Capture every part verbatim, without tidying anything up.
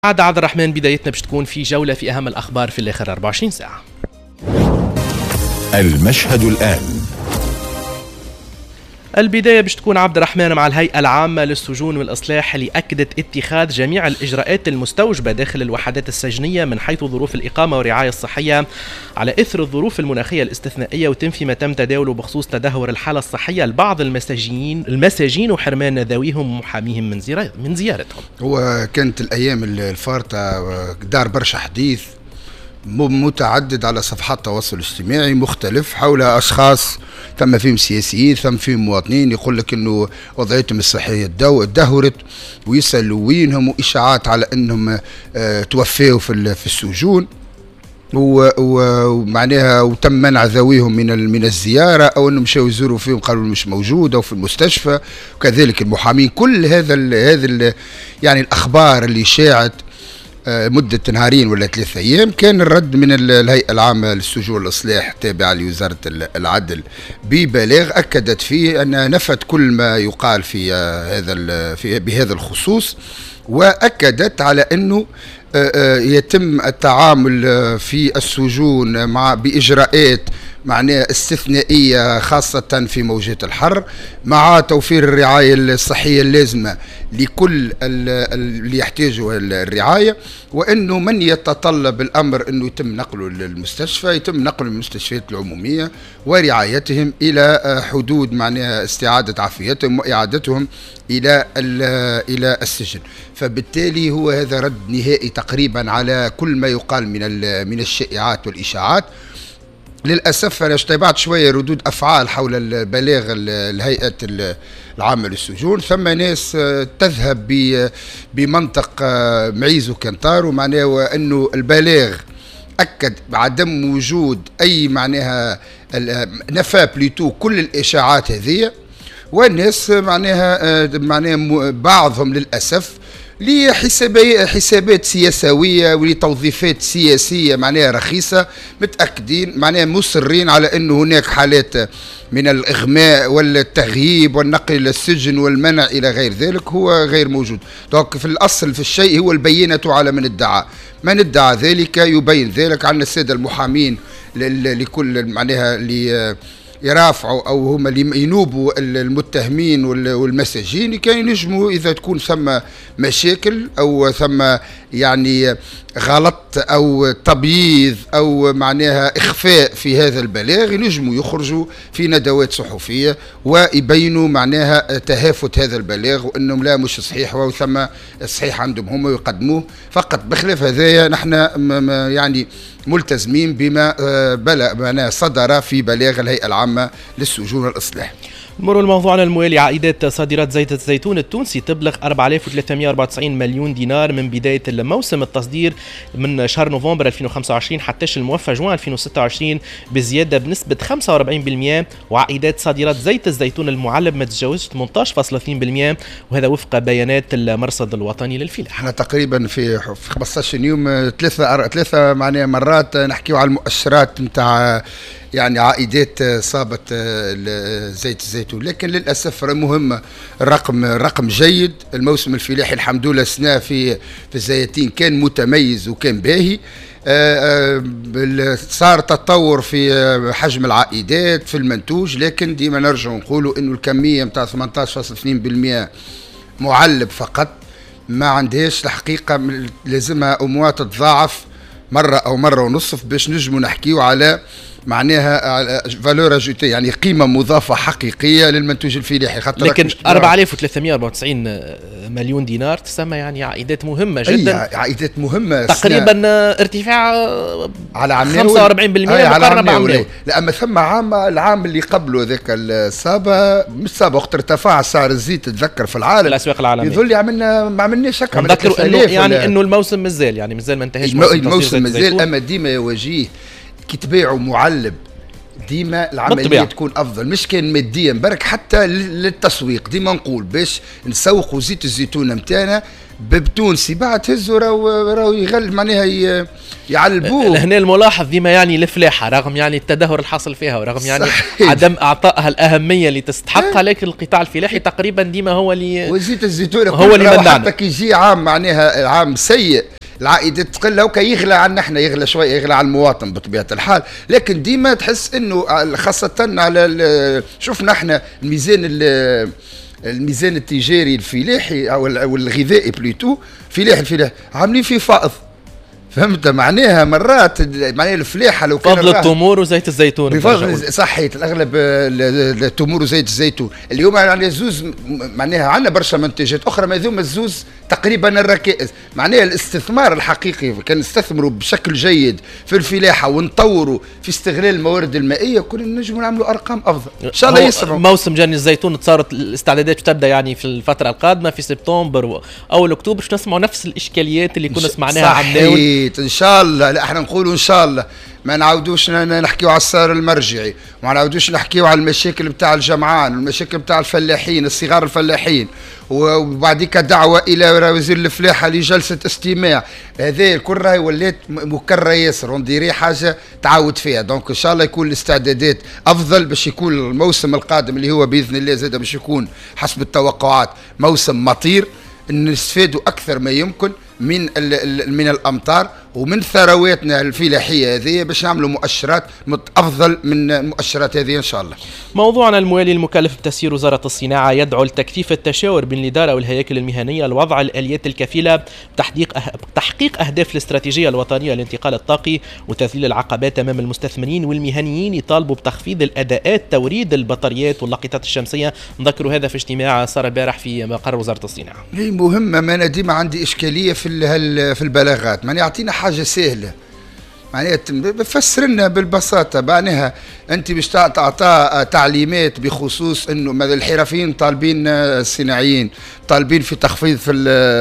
عاد عبد الرحمن، بدايتنا باش تكون في جولة في أهم الأخبار في الآخر أربعة وعشرين ساعة. المشهد الآن. البداية باش تكون عبد الرحمن مع الهيئة العامة للسجون والإصلاح اللي أكدت اتخاذ جميع الإجراءات المستوجبة داخل الوحدات السجنية من حيث ظروف الإقامة والرعاية الصحية على إثر الظروف المناخية الاستثنائية، وتنفي ما تم تداوله بخصوص تدهور الحالة الصحية لبعض المساجين المساجين وحرمان ذويهم ومحاميهم من من زيارتهم. وكانت الأيام الفارطة دار برشا حديث متعدد على صفحات التواصل الاجتماعي مختلف حول أشخاص ثم فيهم سياسيين ثم فيهم مواطنين يقول لك انه وضعيتهم الصحيه تدهورت، ويسالوا وينهم، واشاعات على انهم اه توفوا في في السجون، ومعناها وتم منع ذويهم من من الزياره، او انهم مشاو يزوروا فيهم قالوا مش موجود، او في المستشفى، وكذلك المحامين. كل هذا هذا يعني الاخبار اللي شاعت مدة نهارين ولا ثلاثة أيام، كان الرد من الهيئة العامة للسجون والإصلاح التابعة لوزارة العدل ببلاغ أكدت فيه أن نفت كل ما يقال في هذا في بهذا الخصوص، وأكدت على أنه يتم التعامل في السجون مع بإجراءات معناها استثنائية خاصة في موجة الحر، مع توفير الرعاية الصحية اللازمة لكل اللي يحتاجوا الرعاية، وأنه من يتطلب الأمر أنه يتم نقله للمستشفى يتم نقله للمستشفيات العمومية ورعايتهم إلى حدود معناها استعادة عافيتهم وإعادتهم إلى إلى السجن. فبالتالي هو هذا رد نهائي تقريبا على كل ما يقال من من الشائعات والإشاعات. للأسف أنا تابعت شوية ردود أفعال حول البلاغ الهيئة العامة للسجون، ثم ناس تذهب بمنطق معيز وكنتار، معناه وأنه البلاغ أكد بعدم وجود أي معناها نفى بليتو كل الإشاعات هذه، والناس معناها معناها بعضهم للأسف لحسابات حسابات سياسويه ولتوظيفات سياسيه معناها رخيصه، متاكدين معناها مصرين على انه هناك حالات من الاغماء والتغييب والنقل الى السجن والمنع الى غير ذلك هو غير موجود. دونك في الاصل في الشيء هو البينه على من ادعى، من ادعى ذلك يبين ذلك. عن الساده المحامين لكل معناها ل يرافعوا او هم اللي ينوبوا المتهمين والمساجين، كان ينجموا اذا تكون ثم مشاكل او ثم يعني غلط او تبييض او معناها اخفاء في هذا البلاغ، ينجموا يخرجوا في ندوات صحفيه ويبينوا معناها تهافت هذا البلاغ وانهم لا مش صحيح وثم الصحيح عندهم هم ويقدموه فقط. بخلاف هذايا نحن يعني ملتزمين بما بلغ صدر في بلاغ الهيئة العامة للسجون والإصلاح. نمر الموضوع الموالي. عائدات صادرات زيت الزيتون التونسي تبلغ أربعة آلاف وثلاثمئة وأربعة وتسعين مليون دينار من بداية الموسم التصدير من شهر نوفمبر ألفين وخمسة وعشرين حتى الموفى جوان ألفين وستة وعشرين بزيادة بنسبة خمسة وأربعين بالمئة، وعائدات صادرات زيت الزيتون المعلب ما تتجاوزش ثمانية عشر فاصلة اثنين بالمئة، وهذا وفق بيانات المرصد الوطني للفلاحة. احنا تقريبا في خمسة عشر يوم ثلاثة ثلاثة معناها مرات نحكيو على المؤشرات نتاع يعني عائدات صابت زيت الزيتون، لكن للأسف مهمة الرقم رقم جيد. الموسم الفلاحي الحمد لله السنة في في الزيتين كان متميز وكان باهي، صار تطور في حجم العائدات في المنتوج، لكن ديما نرجع نقولوا انه الكمية متاع ثمانية عشر فاصلة اثنين بالمئة معلب فقط ما عندهاش الحقيقة، لازمها أموات تتضاعف مرة أو مرة ونصف باش نجموا نحكيو على معناها فالور اجوتي، يعني قيمه مضافه حقيقيه للمنتوج الفلاحي. خاطر لكن أربعة آلاف وثلاثمئة وأربعة وتسعين مليون دينار تسمى يعني عائدات مهمه جدا، أي عائدات مهمه تقريبا ارتفاع على عام خمسة وأربعين بالمئة مقارنه بعام ناوي. لا اما ثم عام العام اللي قبله ذاك الصابه مش صابه وقت ارتفاع سعر الزيت تتذكر في العالم الاسواق العالميه، يظل عملنا ما عملناش هكا. نذكروا انه يعني انه الموسم مازال يعني مازال ما انتهاش الموسم مازال، اما ديما يواجهيه كي تبيعوا معلب ديما العمليه بالطبيعة تكون افضل، مش كان ماديا برك حتى للتسويق. ديما نقول باش نسوقوا زيت الزيتون نتاعنا بتونسي بعد هزوا راهو راهو يغل معناها يعلبوه. هنا الملاحظ ديما يعني الفلاحه رغم يعني التدهور الحاصل فيها ورغم يعني صحيح. عدم اعطائها الاهميه اللي تستحقها، لكن القطاع الفلاحي تقريبا ديما هو اللي وزيت الزيتون هو اللي منعنا. حتى كي يجي عام معناها عام سيء العائدات تقل، لو كي يغلى عنا احنا يغلى شويه، يغلى على المواطن بطبيعه الحال، لكن ديما تحس انه خاصه على شفنا احنا الميزان الميزان التجاري الفلاحي او الغذائي بلوتو فلاحي الفلاحي عاملين فيه فائض، فهمت معناها مرات معناها الفلاحه لو كان بفضل التمور وزيت الزيتون بفضل صحيت الاغلب التمور وزيت الزيتون اليوم يعني زوز معناها عندنا برشا منتجات اخرى ما ذوما الزوز تقريبا الركائز، معناها الاستثمار الحقيقي كان نستثمروا بشكل جيد في الفلاحه ونطوروا في استغلال الموارد المائيه كنا نجموا نعملوا ارقام افضل ان شاء الله. يسمعوا موسم جني الزيتون صارت الاستعدادات تبدا يعني في الفتره القادمه في سبتمبر او اكتوبر، باش نسمعوا نفس الاشكاليات اللي كنا سمعناها عمناوي ان شاء الله. لا احنا نقولوا ان شاء الله ما نعاودوش نحكيو على السعر المرجعي، وما نعاودوش نحكيو على المشاكل بتاع الجمعان والمشاكل بتاع الفلاحين الصغار الفلاحين، وبعديك دعوه الى وزير الفلاحه لجلسه استماع. هذا الكل راهي ولات مكرره ياسر ونديري حاجه تعاود فيها. دونك ان شاء الله يكون الاستعدادات افضل باش يكون الموسم القادم اللي هو باذن الله زاد باش يكون حسب التوقعات موسم مطير، نستفادوا اكثر ما يمكن من من الامطار ومن ثرواتنا الفلاحيه هذه باش نعملوا مؤشرات افضل من المؤشرات هذه ان شاء الله. موضوعنا الموالي المكلف بتسيير وزاره الصناعه يدعو لتكثيف التشاور بين الاداره والهياكل المهنيه لوضع الاليات الكفيله بتحقيق أه... تحقيق اهداف الاستراتيجيه الوطنيه للانتقال الطاقي وتذليل العقبات امام المستثمرين والمهنيين يطالبوا بتخفيض الاداءات توريد البطاريات واللاقطات الشمسيه. نذكروا هذا في اجتماع صار البارح في مقر وزاره الصناعه. هي مهمه، ما انا ديما عندي اشكاليه في في البلاغات، معناها يعطينا حاجه سهله، معناها بفسر لنا بالبساطه، معناها انت باش تعطى تعليمات بخصوص انه الحرفيين طالبين الصناعيين طالبين في تخفيض في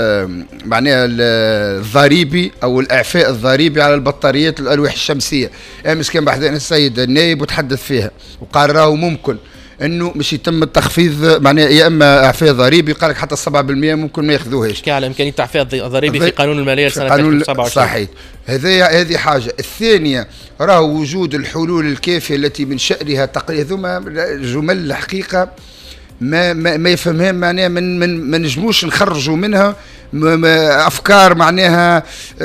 معناها الضريبي او الاعفاء الضريبي على البطاريات الالواح الشمسيه. امس كان بحثنا السيد النائب وتحدث فيها وقال راهو ممكن انه مش يتم التخفيض، معناها يا اما اعفاء ضريبي قال لك حتى سبعة بالمئة ممكن ما ياخذوهاش. كي على امكانيه اعفاء ضريبي في قانون الماليه لسنه ألفين وسبعة وعشرين. صحيح، هذه هذه حاجه. الثانيه راه وجود الحلول الكافيه التي من شانها تقليل ذوما جمل الحقيقه ما ما, ما يفهمها، معناها من من ما نجموش نخرجوا منها افكار معناها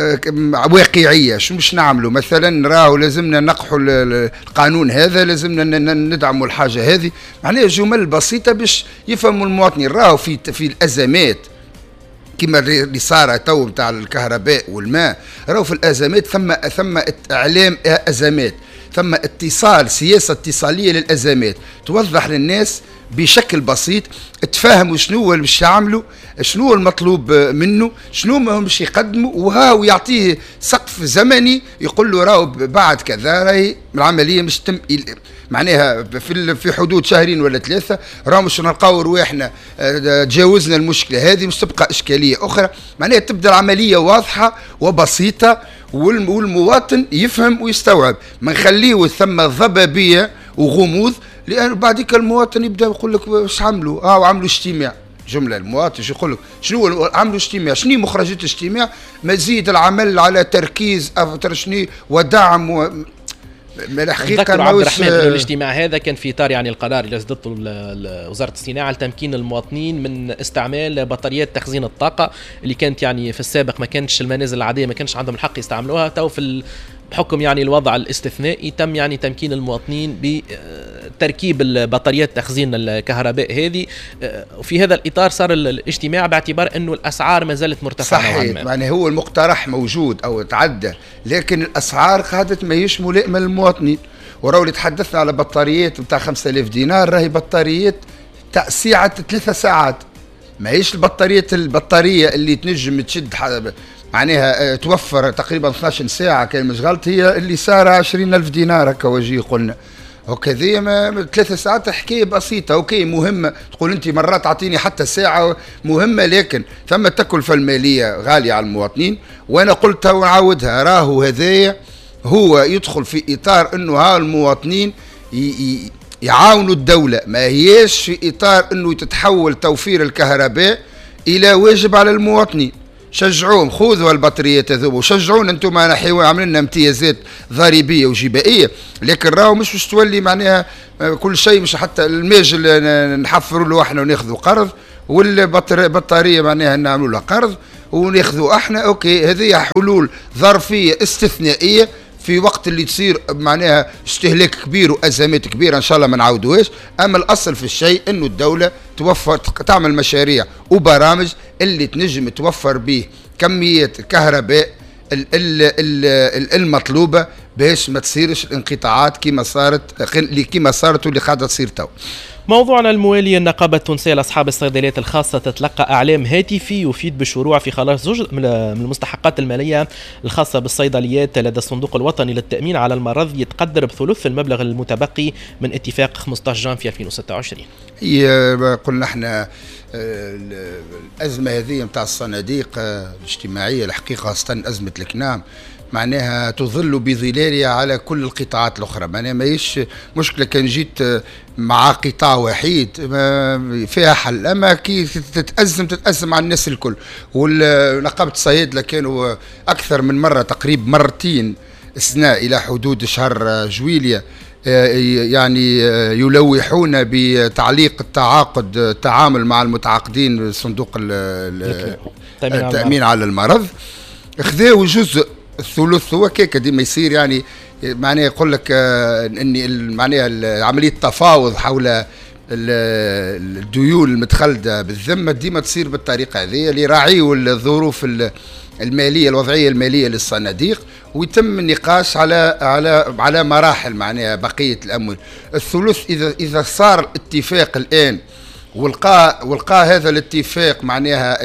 واقعيه. شو مش نعملوا مثلا؟ راهو لازمنا نقحوا القانون هذا، لازمنا ندعموا الحاجه هذه، معناها جمل بسيطه باش يفهموا المواطنين. راهو في في الازمات كما اللي صار تو نتاع الكهرباء والماء، راهو في الازمات ثم ثم اعلام ازمات، ثم اتصال سياسه اتصاليه للازمات توضح للناس بشكل بسيط، تفهموا شنو هو باش يعملوا، شنو المطلوب منه، شنو ما باش يقدموا، وهاو يعطيه سقف زمني يقول له راهو بعد كذا راهي العمليه مش تم معناها في في حدود شهرين ولا ثلاثه راهو مش نلقاو رواحنا تجاوزنا المشكله هذه، مش تبقى اشكاليه اخرى، معناها تبدا العمليه واضحه وبسيطه والمواطن يفهم ويستوعب، ما نخليه ثم ضبابيه وغموض، لأن بعديك المواطن يبدا يقول لك واش عملوا؟ اه عملوا اجتماع، جمله المواطن يقول لك شنو عملوا اجتماع؟ شنو مخرجات الاجتماع؟ مزيد العمل على تركيز شنو ودعم و... الحقيقه عبد الرحمن انه الاجتماع هذا كان في اطار يعني القرار اللي اصدرته وزاره الصناعه لتمكين المواطنين من استعمال بطاريات تخزين الطاقه اللي كانت يعني في السابق ما كانتش المنازل العاديه ما كانش عندهم الحق يستعملوها، تو في بحكم يعني الوضع الاستثنائي تم يعني تمكين المواطنين بتركيب البطاريات تخزين الكهرباء هذه. وفي هذا الإطار صار الاجتماع باعتبار أنه الأسعار ما زالت مرتفعة. صحيح، يعني هو المقترح موجود أو تعدى، لكن الأسعار قاعدة ما هيش ملائمة للمواطنين. وراه اللي تحدثنا على بطاريات بتاع خمسة آلاف دينار، راهي بطاريات تاع ساعة ثلاثة ساعات، ما هيش البطارية البطارية اللي تنجم تشد معناها توفر تقريبا اثناش ساعة كان مش غلط، هي اللي صار عشرين ألف دينار هكا وجي قلنا وكذا، ما ثلاثة ساعات حكاية بسيطة. اوكي مهمة، تقول انت مرات تعطيني حتى ساعة مهمة، لكن ثم التكلفة المالية غالية على المواطنين. وانا قلتها ونعاودها، راهو هذايا هو يدخل في اطار انه ها المواطنين يعاونوا الدولة، ما هيش في اطار انه تتحول توفير الكهرباء الى واجب على المواطنين. شجعوهم، خذوا البطاريات هذوما وشجعونا انتم نحيوا عاملين لنا امتيازات ضريبيه وجبائيه، لكن راهو مش باش تولي معناها كل شيء، مش حتى الماجل نحفروا له احنا وناخذوا قرض، والبطاريه معناها نعملوا لها قرض وناخذوا احنا. اوكي، هذه حلول ظرفيه استثنائيه في وقت اللي تصير معناها استهلاك كبير وازمات كبيره، ان شاء الله ما نعاودوهاش. اما الاصل في الشيء انه الدوله توفر تعمل مشاريع وبرامج اللي تنجم توفر به كميات الكهرباء المطلوبه باش ما تصيرش الانقطاعات كما صارت كما صارت واللي قاعده تصير تو. موضوعنا الموالي، النقابة التونسية لأصحاب الصيدليات الخاصة تتلقى إعلام هاتفي يفيد بالشروع في خلاص جزء من المستحقات المالية الخاصة بالصيدليات لدى الصندوق الوطني للتأمين على المرض، يتقدر بثلث المبلغ المتبقي من اتفاق خمسة عشر جانفي ألفين وستة وعشرين. هي قلنا احنا الأزمة هذه متاع الصناديق الاجتماعية الحقيقة، خاصة أزمة الكنام، معناها تظل بظلالها على كل القطاعات الأخرى. معناها ماهيش مشكلة كان جيت مع قطاع وحيد فيها حل، أما كي تتأزم تتأزم على الناس الكل. ونقابة الصيادلة كانوا أكثر من مرة، تقريبا مرتين أثناء إلى حدود شهر جويلية، يعني يلوحون بتعليق التعاقد التعامل مع المتعاقدين صندوق التأمين على المرض. خذاو جزء الثلث هو كيك ديما يصير، يعني معناه يقول لك اني معناها عمليه التفاوض حول الديون المتخلده بالذمه ديما تصير بالطريقه هذه، اللي يراعيوا الظروف الماليه الوضعيه الماليه للصناديق، ويتم النقاش على على على مراحل معناها بقيه الاموال. الثلث اذا اذا صار الاتفاق الان ولقى ولقى هذا الاتفاق معناها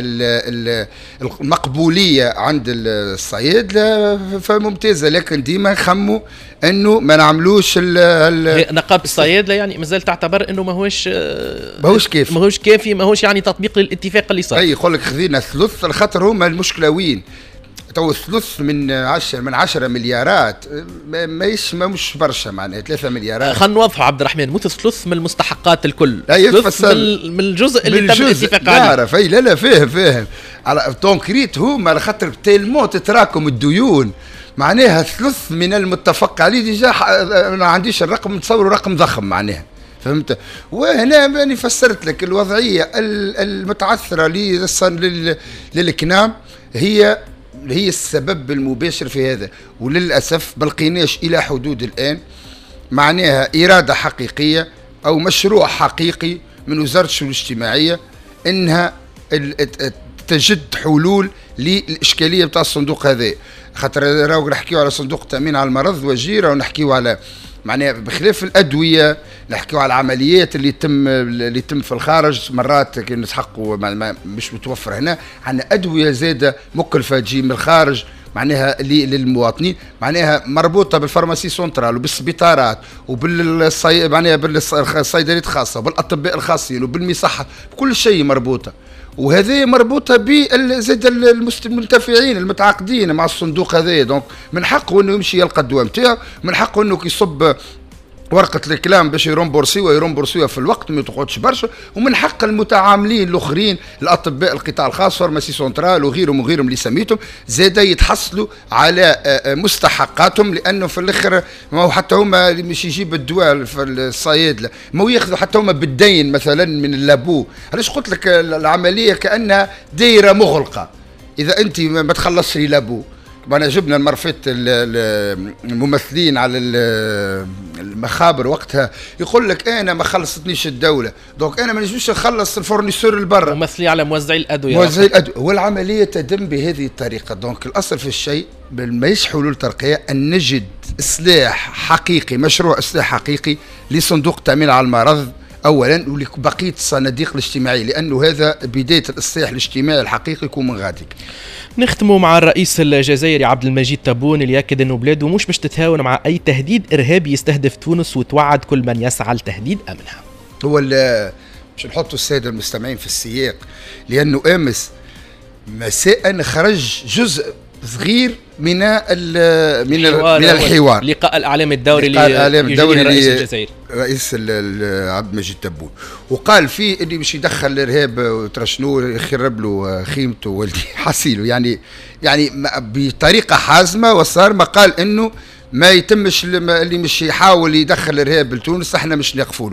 المقبوليه عند الصيادله فممتازه، لكن ديما نخموا انه ما نعملوش نقابه الصيادله يعني مازال تعتبر انه ماهوش ماهوش كافي ماهوش كافي ماهوش يعني تطبيق للاتفاق اللي صار. اي يقول لك خذينا ثلث الخاطر هما المشكله وين تو الثلث من عشرة من عشرة مليارات ماهيش ما مش برشا، معناها ثلاثة مليارات. خلينا نوضحوا عبد الرحمن، مو ثلث من المستحقات الكل، ثلث من, من الجزء اللي تم الاتفاق عليه. نعرف اي لا لا فاهم فاهم على تونكريت هما على خاطر تيلمون تتراكم الديون، معناها ثلث من المتفق عليه ديجا ما عنديش الرقم، نتصور رقم ضخم معناها، فهمت؟ وهنا يعني فسرت لك الوضعيه المتعثره للكنام هي هي السبب المباشر في هذا. وللأسف بلقيناش إلى حدود الآن معناها إرادة حقيقية أو مشروع حقيقي من وزارة الشؤون الاجتماعية إنها تجد حلول للإشكالية بتاع الصندوق هذا. خاطر راهو نحكيو على صندوق التأمين على المرض وجيرة، ونحكيو على معناها بخلاف الأدوية نحكيو على العمليات اللي تم اللي تم في الخارج، مرات كي نتحققوا مش متوفر هنا، عندنا أدوية زادة مكلفة تجي من الخارج معناها للمواطنين، معناها مربوطة بالفارماسي سنترال وبالسبيطارات وبالصي معناها بالصيدليات الخاصة وبالأطباء الخاصين وبالمصحة، بكل شيء مربوطة. وهذه مربوطه بزاد المنتفعين المتعاقدين مع الصندوق هذا، دونك من حقه انه يمشي يلقى الدواء نتاعو، من حقه انه كيصب ورقه الكلام باش يرومبورسيوها يرومبورسيوها في الوقت ما تقعدش برشا، ومن حق المتعاملين الاخرين الاطباء القطاع الخاص فارماسي سنترال وغيرهم وغيرهم اللي سميتهم زاد يتحصلوا على مستحقاتهم، لانه في الاخر ما هو حتى هما اللي مش يجيب الدواء في الصيادله ما هو ياخذوا حتى هما بالدين مثلا من اللابو. علاش قلت لك العمليه كانها دايره مغلقه، اذا انت ما تخلصش لي لابو. أنا جبنا المرفت الممثلين على المخابر وقتها يقول لك انا ما خلصتنيش الدوله، دونك انا ما نجمش نخلص الفورنيسور البرا، ممثلين على موزعي الادويه موزعي الادويه، والعمليه تتم بهذه الطريقه. دونك الاصل في الشيء ماهيش حلول ترقيه، ان نجد اصلاح حقيقي، مشروع اصلاح حقيقي لصندوق التامين على المرض اولا ولبقيه الصناديق الاجتماعيه، لانه هذا بدايه الاصلاح الاجتماعي الحقيقي يكون من غاديك. نختموا مع الرئيس الجزائري عبد المجيد تبون اللي يأكد انه بلاده مش باش تتهاون مع اي تهديد ارهابي يستهدف تونس، وتوعد كل من يسعى لتهديد امنها. هو باش نحطوا الساده المستمعين في السياق، لانه امس مساء خرج جزء صغير من ال من الحوار من الحوار لقاء الاعلام الدوري لقاء الإعلام الدوري رئيس الجزائر رئيس عبد المجيد تبون، وقال فيه اللي باش يدخل الارهاب وترشنو يخرب له خيمته ولدي حصيله، يعني يعني بطريقه حازمه، وصار ما قال انه ما يتمش اللي مش يحاول يدخل الارهاب لتونس احنا مش نقفوا له.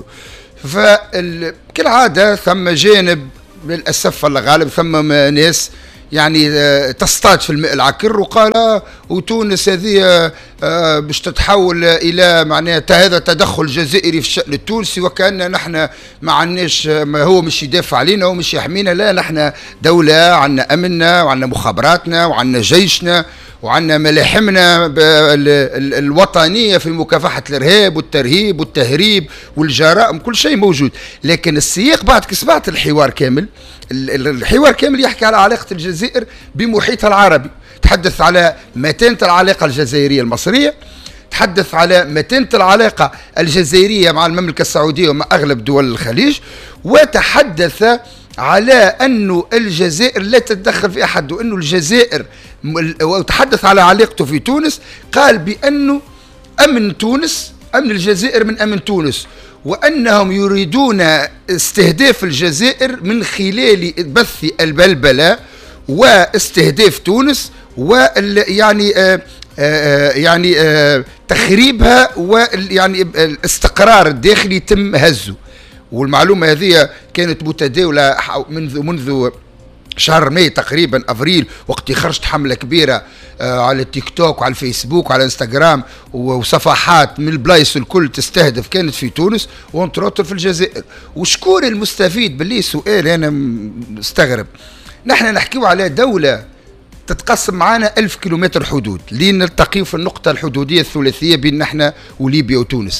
فكالعاده ثم جانب للاسف الله غالب، ثم ناس يعني تصطاد في الماء العكر وقال آه وتونس هذه آه باش تتحول الى معناها هذا تدخل جزائري في الشأن التونسي، وكأن نحن ما عندناش، ما هو مش يدافع علينا ومش يحمينا، لا نحن دولة عندنا امننا وعندنا مخابراتنا وعندنا جيشنا وعندنا ملاحمنا الوطنية في مكافحة الارهاب والترهيب والتهريب والجرائم، كل شيء موجود. لكن السياق بعد كسبعت الحوار كامل، الحوار كامل يحكي على علاقة الجزائر بمحيطها العربي، تحدث على متانة العلاقة الجزائرية المصرية، تحدث على متانة العلاقة الجزائرية مع المملكة السعودية ومع أغلب دول الخليج، وتحدث على أنه الجزائر لا تتدخل في أحد، وأنه الجزائر، وتحدث على علاقته في تونس، قال بأنه أمن تونس أمن الجزائر من أمن تونس، وأنهم يريدون استهداف الجزائر من خلال بث البلبلة واستهداف تونس ويعني آآ آآ يعني آآ تخريبها، ويعني الاستقرار الداخلي يتم هزه. والمعلومة هذه كانت متداولة منذ منذ شهر ماي تقريبا افريل، وقت خرجت حمله كبيره على التيك توك وعلى الفيسبوك وعلى انستغرام، وصفحات من البلايص الكل تستهدف كانت في تونس وانتروتر في الجزائر. وشكون المستفيد باللي سؤال انا مستغرب، نحن نحكيو على دوله تتقسم معنا ألف كيلومتر حدود، لين نلتقيو في النقطه الحدوديه الثلاثيه بين نحن وليبيا وتونس،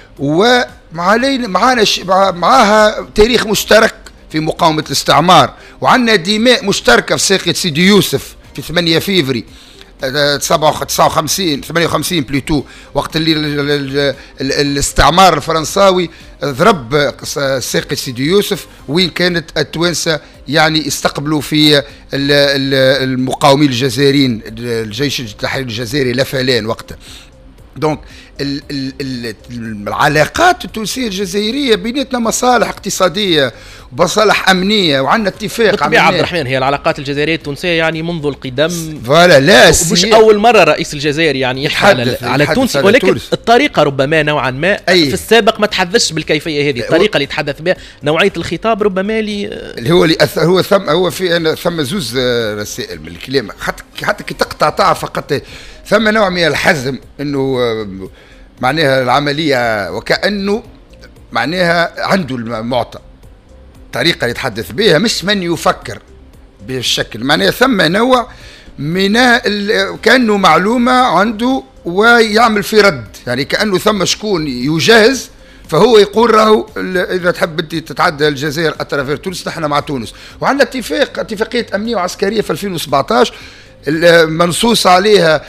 ومعنا معاها تاريخ مشترك في مقاومة الاستعمار، وعندنا دماء مشتركة في ساقية سيدي يوسف في ثمانية فيفري تسعة وخمسين ثمانية وخمسين بليتو، وقت اللي ال ال ال الاستعمار الفرنساوي ضرب ساقية سيدي يوسف، وين كانت التوانسة يعني استقبلوا في المقاومين الجزائريين الجيش التحرير الجزائري لافالين وقتها. دونك ال ال ال العلاقات التونسية الجزائرية بيناتنا مصالح اقتصادية ومصالح أمنية، وعندنا اتفاق. بالطبيعة عبد الرحمن، هي العلاقات الجزائرية التونسية يعني منذ القدم، فوالا لا مش أول مرة رئيس الجزائر يعني يحكي على, على تونس، ولكن تونس. الطريقة ربما نوعا ما أي. في السابق ما تحدثش بالكيفية هذه، الطريقة اللي تحدث بها، نوعية الخطاب ربما لي اللي هو اللي هو ثم هو في أنا ثم زوز رسائل من الكلام، حتى حتى كي تقطع تعرف فقط ثم نوع من الحزم، انه معناها العمليه وكانه معناها عنده المعطى، الطريقه اللي يتحدث بها مش من يفكر بالشكل، معناها ثم نوع من كانه معلومه عنده ويعمل في رد، يعني كانه ثم شكون يجهز، فهو يقول راهو اذا تحب انت تتعدى الجزائر اترافير تونس نحن مع تونس، وعندنا اتفاق اتفاقيه امنيه وعسكريه في ألفين وسبعطاش منصوص عليها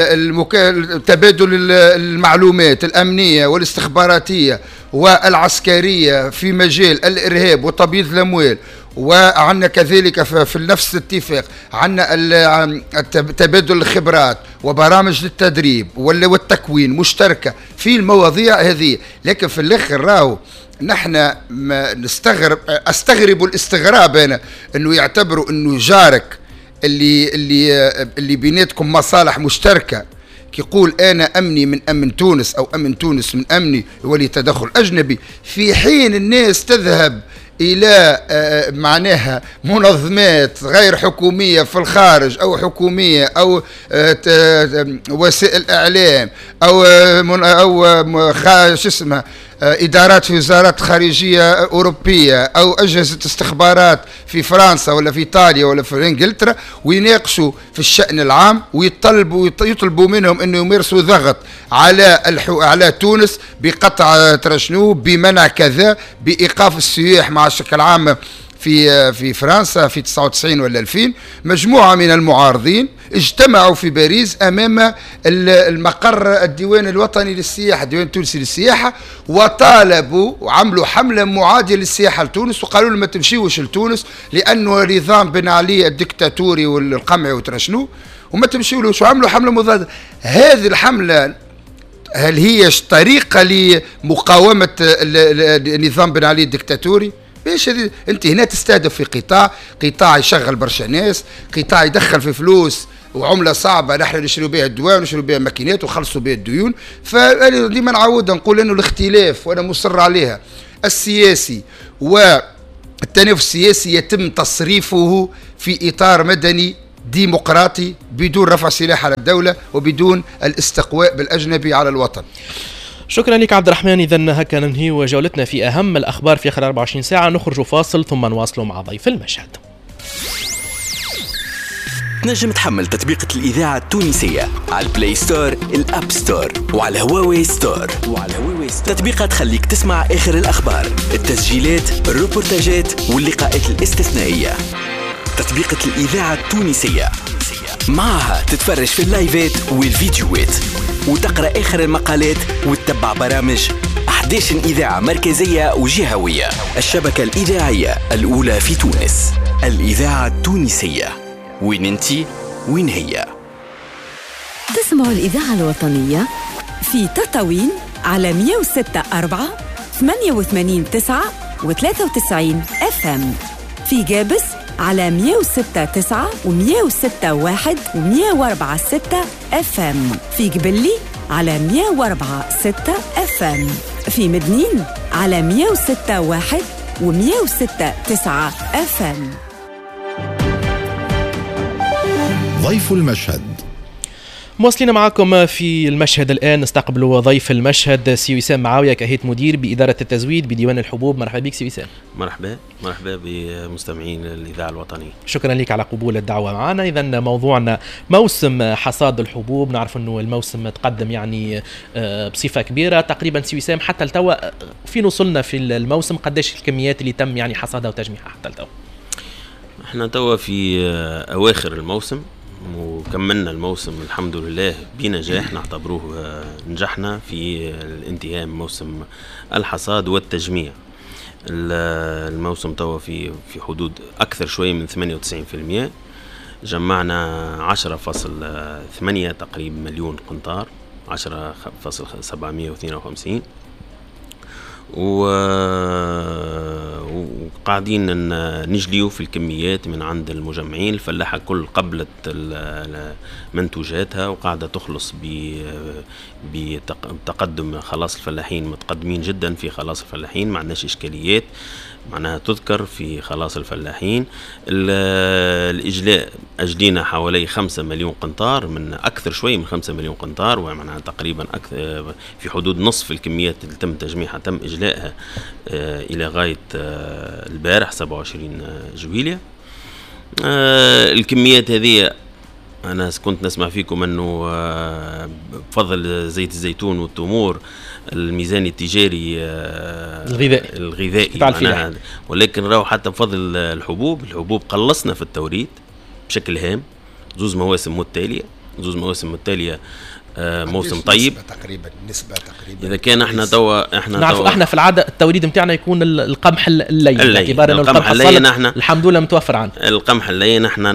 تبادل المعلومات الأمنية والاستخباراتية والعسكرية في مجال الإرهاب وتبييض الأموال، وعندنا كذلك في نفس الاتفاق عندنا تبادل الخبرات وبرامج للتدريب والتكوين مشتركة في المواضيع هذه. لكن في الآخر راهو نحن نستغرب استغرب الاستغراب أنا أنه يعتبروا أنه جارك اللي اللي اللي بيناتكم مصالح مشتركه كيقول انا امني من امن تونس او امن تونس من امني يولي تدخل اجنبي، في حين الناس تذهب الى معناها منظمات غير حكوميه في الخارج او حكوميه او وسائل اعلام او او شو اسمها إدارات في وزارات خارجية أوروبية أو أجهزة استخبارات في فرنسا ولا في إيطاليا ولا في إنجلترا، ويناقشوا في الشأن العام ويطلبوا يطلبوا منهم أنه يمارسوا ضغط على الحو... على تونس بقطع ترشنو، بمنع كذا، بإيقاف السياح مع الشكل العام في في فرنسا في تسعة وتسعين ولا ألفين. مجموعة من المعارضين اجتمعوا في باريس أمام المقر الديوان الوطني للسياحة، الديوان التونسي للسياحة، وطالبوا وعملوا حملة معادية للسياحة لتونس، وقالوا لهم ما تمشيوش لتونس لأنه نظام بن علي الدكتاتوري والقمعي وترشنو، وما تمشيولوش وعملوا حمله مضاده. هذه الحمله هل هي طريقه لمقاومه النظام بن علي الدكتاتوري؟ باش انت هنا تستهدف في قطاع قطاع يشغل برشا ناس، قطاع يدخل في فلوس وعمله صعبه نحن نشريو بها الدواء ونشريو بها ماكينات ونخلصوا بها الديون. فديما نعاود نقول انه الاختلاف وانا مصر عليها السياسي والتنافس السياسي يتم تصريفه في اطار مدني ديمقراطي بدون رفع سلاح على الدوله وبدون الاستقواء بالاجنبي على الوطن. شكرا لك عبد الرحمن. إذن هكا ننهي جولتنا في أهم الأخبار في آخر أربعة وعشرين ساعة. نخرج فاصل ثم نواصل مع ضيف المشهد. نجم تحمل تطبيقة الإذاعة التونسية على البلاي ستور، الأب ستور، وعلى هواوي ستور. وعلى هواوي ستور تطبيقات تخليك تسمع آخر الأخبار، التسجيلات، الروبورتاجات واللقاءات الاستثنائية. تطبيقة الإذاعة التونسية معها تتفرج في اللايفات والفيديوهات وتقرأ آخر المقالات وتتبع برامج أحد عشر إذاعة مركزية وجهوية. الشبكة الإذاعية الأولى في تونس، الإذاعة التونسية. وين انتي وين هي؟ تسمع الإذاعة الوطنية في تطاوين على مية وستة أربعة ثمانية وثمانين تسعة وثلاثة وتسعين اف ام، في جابس على مية وستة تسعة ومية وستة واحد ومية وأربعة ستة اف ام، في قبلي على مية وأربعة ستة اف ام، في مدنين على مية وستة واحد ومية وستة تسعة اف ام. ضيف المشهد. مواصلين معكم في المشهد الآن. نستقبل ضيف المشهد سي وسام معاوية كهيئة مدير بإدارة التزويد بديوان الحبوب. مرحبا بك سي وسام. مرحبا مرحبا بمستمعين الإذاعة الوطنية. شكرا لك على قبول الدعوة معنا. إذن موضوعنا موسم حصاد الحبوب. نعرف أنه الموسم تقدم يعني بصفة كبيرة تقريبا سي وسام. حتى التو فين وصلنا في الموسم؟ قديش الكميات اللي تم يعني حصادها وتجميعها حتى التو؟ احنا توا في أواخر الموسم وكملنا الموسم الحمد لله بنجاح، نعتبروه نجحنا في الانتهاء من موسم الحصاد والتجميع. الموسم توا في في حدود أكثر شوي من ثمانية وتسعين بالمئة. جمعنا عشرة فاصل ثمانية تقريبا مليون قنطار، عشرة فاصل سبعمية واثنين وخمسين، وقاعدين نجليو في الكميات من عند المجمعين. الفلاحة كل قبلت منتوجاتها وقاعدة تخلص بتقدم. خلاص الفلاحين متقدمين جدا في خلاص الفلاحين، ما عندناش إشكاليات معناها تذكر في خلاص الفلاحين. الإجلاء أجلينا حوالي خمسة مليون قنطار، من أكثر شوي من خمسة مليون قنطار، ومعناها تقريبا أكثر في حدود نصف الكميات اللي تم تجميعها تم إجلائها إلى غاية البارح سبعة وعشرين جويلية. الكميات هذه أنا كنت نسمع فيكم أنه بفضل زيت الزيتون والتمور الميزاني التجاري الغذائي الغذائي ولكن راهو حتى بفضل الحبوب الحبوب قلصنا في التوريد بشكل هام. زوز مواسم متتالية زوز مواسم متتالية موسم طيب تقريبا نسبة تقريبا. إذا كان احنا توا احنا نعرف توا احنا في العادة التوريد متاعنا يكون القمح اللين، باعتبار انه القمح اللين احنا الحمد لله متوفر عندنا. القمح اللين احنا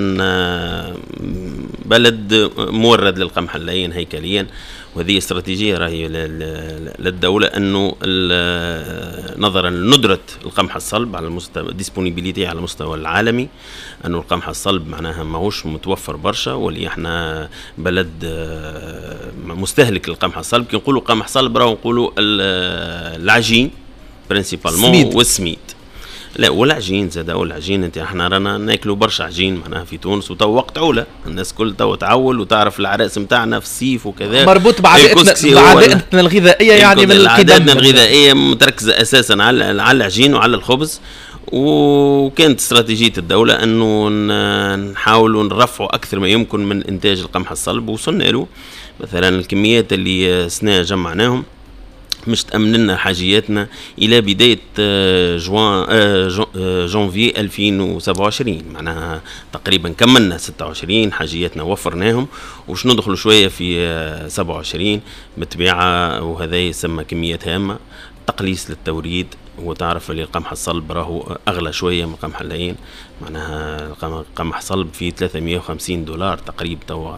بلد مورد للقمح اللين هيكليا، وهذه استراتيجية راهي للدولة أنه نظرا لندرة القمح الصلب على المستوى ديسبونيبيليتي على المستوى العالمي، أنه القمح الصلب معناها ماهوش متوفر برشا، واللي احنا بلد مستهلك للقمح الصلب. كي نقولوا قمح صلب راهو نقولوا العجين برينسيبالمون والسميد، لا والعجين زاد والعجين. انت احنا رانا ناكلوا برشا عجين معناها في تونس، وتو وقت عولة الناس كل تو تعول وتعرف العراس نتاعنا في الصيف وكذا مربوط بعاداتنا بعاداتنا الغذائيه، يعني من عاداتنا الغذائيه متركزه اساسا على على العجين وعلى الخبز. وكانت استراتيجيه الدوله انه نحاولوا نرفعوا اكثر ما يمكن من انتاج القمح الصلب، وصلنا له مثلا الكميات اللي سنة جمعناهم مش تأمن لنا حاجياتنا إلى بداية جوان جانفي ألفين وسبعة وعشرين، معناها تقريبا كملنا ستة وعشرين حاجياتنا وفرناهم، وش ندخل شوية في سبعة وعشرين متبعة، وهذا يسمى كميات هامة تقليص للتوريد. وتعرف اللي القمح الصلب راهو أغلى شوية من القمح اللين، معناها القمح صلب فيه ثلاثمائة وخمسين دولار تقريبا توا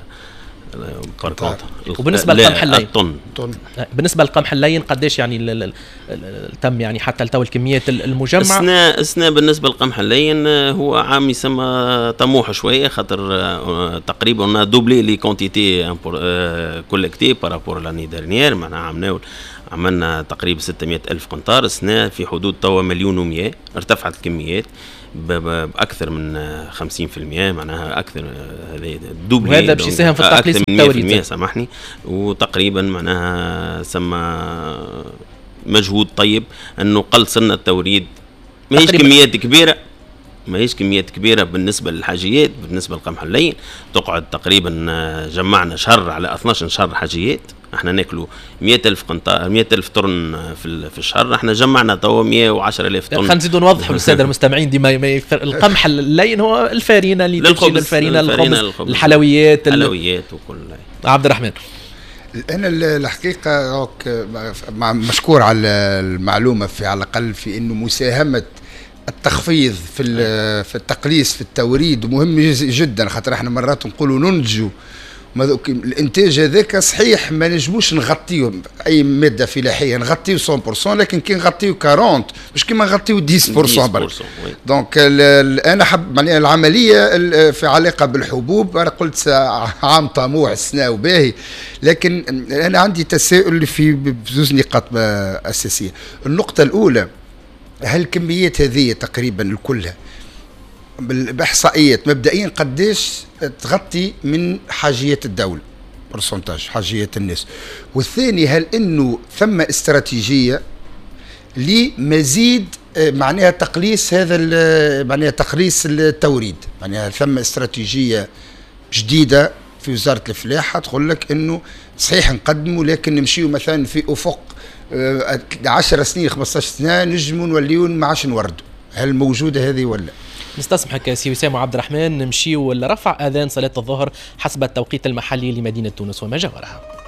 وبالنسبة للقمح اللين طن. بالنسبة للقمح اللين قديش يعني تم يعني حتى لتو الكميات المجمعة؟ السنة السنة بالنسبة للقمح اللين هو عام يسمى طموح شوية، خاطر تقريبا دوبلي لي كونتيتي كولكتي بارابور لاني ديرنيير. معناها عملنا عملنا تقريبا ستمائة ألف قنطار. السنة في حدود توا مليون ومئة، ارتفعت الكميات بأكثر من خمسين بالمئة، معناها أكثر هذا دوبلي. وهذا باش يساهم في التقليص التوريد سامحني. وتقريبا معناها سما مجهود طيب أنه قل سنة التوريد. ما هيش كميات كبيرة، ما هيش كميات كبيرة بالنسبة للحاجيات. بالنسبة للقمح اللين تقعد تقريبا جمعنا شهر على اثناش شهر حاجيات. احنا ناكلوا مئة ألف قنطار مئة ألف طن في في الشهر، احنا جمعنا توا مئة وعشرة آلاف طن. خلينا نزيدوا نوضحوا للساده المستمعين ديما ما يكثر. القمح اللين هو الفارينه اللي تمشي للفارينه، الخبز، الحلويات الحلويات وكل. عبد الرحمن، أنا الحقيقة مشكور على المعلومة، في على الأقل في إنه مساهمة التخفيض في في التقليص في التوريد مهم جدا، خاطر احنا مرات نقولوا ننتجوا الانتاج هذاك صحيح ما نجموش نغطيه اي ماده فلاحيه نغطيه مية بالمئة، لكن كي نغطيه أربعين مش كيما نغطيه عشرة بالمئة. دونك انا حب معناها العمليه في علاقه بالحبوب. انا قلت عام طموح السنه وباهي، لكن انا عندي تساؤل في بزوز نقاط اساسيه. النقطه الاولى، هل الكميات هذه تقريبا كلها باحصائيات مبدئيا قديش تغطي من حاجيات الدوله، برسنتاج حاجيات الناس؟ والثاني، هل انه ثم استراتيجيه لمزيد معناها تقليص هذا معناها تقليص التوريد؟ معناها ثم استراتيجيه جديده في وزاره الفلاحه تقول لك انه صحيح نقدموا، لكن نمشيو مثلا في افق عشر سنين خمسطاش سنه نجموا نوليو ما عادش نوردوا. هل موجوده هذه ولا؟ نستسمحك سي وسام وعبد الرحمن، نمشيو لرفع اذان صلاه الظهر حسب التوقيت المحلي لمدينه تونس وما جاورها.